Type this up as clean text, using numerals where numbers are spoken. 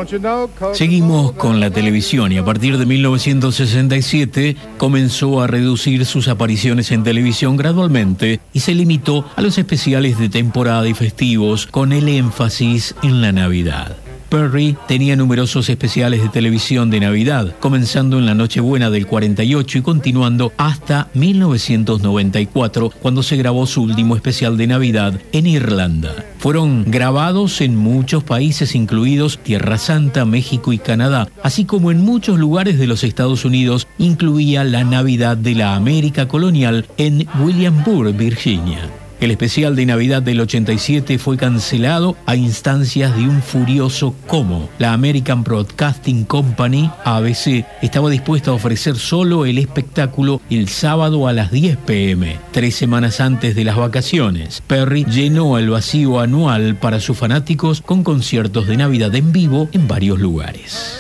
Seguimos con la televisión y a partir de 1967 comenzó a reducir sus apariciones en televisión gradualmente y se limitó a los especiales de temporada y festivos con el énfasis en la Navidad. Perry tenía numerosos especiales de televisión de Navidad, comenzando en la Nochebuena del 48 y continuando hasta 1994, cuando se grabó su último especial de Navidad en Irlanda. Fueron grabados en muchos países, incluidos Tierra Santa, México y Canadá, así como en muchos lugares de los Estados Unidos, incluía la Navidad de la América colonial en Williamsburg, Virginia. El especial de Navidad del 87 fue cancelado a instancias de un furioso Como. La American Broadcasting Company, ABC, estaba dispuesta a ofrecer solo el espectáculo el sábado a las 10 p.m., 3 semanas antes de las vacaciones. Perry llenó el vacío anual para sus fanáticos con conciertos de Navidad en vivo en varios lugares.